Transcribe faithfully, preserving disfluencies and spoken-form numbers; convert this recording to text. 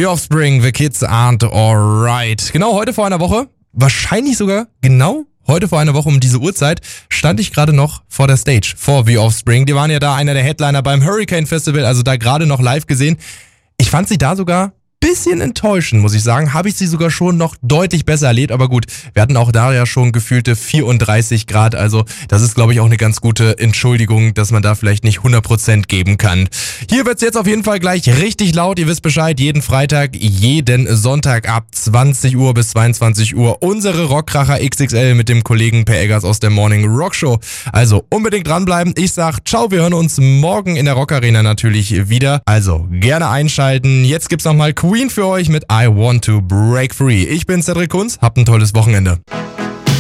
The Offspring, The Kids Aren't Alright. Genau heute vor einer Woche, wahrscheinlich sogar genau heute vor einer Woche um diese Uhrzeit, stand ich gerade noch vor der Stage, vor The Offspring. Die waren ja da einer der Headliner beim Hurricane Festival, also da gerade noch live gesehen. Ich fand sie da sogar bisschen enttäuschend, muss ich sagen. Habe ich sie sogar schon noch deutlich besser erlebt, aber gut, wir hatten auch da ja schon gefühlte vierunddreißig Grad, also das ist, glaube ich, auch eine ganz gute Entschuldigung, dass man da vielleicht nicht hundert Prozent geben kann. Hier wird's jetzt auf jeden Fall gleich richtig laut, ihr wisst Bescheid, jeden Freitag, jeden Sonntag ab zwanzig Uhr bis zweiundzwanzig Uhr unsere Rockkracher X X L mit dem Kollegen Per Eggers aus der Morning Rock Show. Also unbedingt dranbleiben, ich sag ciao, wir hören uns morgen in der Rock Arena natürlich wieder, also gerne einschalten. Jetzt gibt's nochmal Queen für euch mit I Want to Break Free. Ich bin Cedric Kunz, habt ein tolles Wochenende.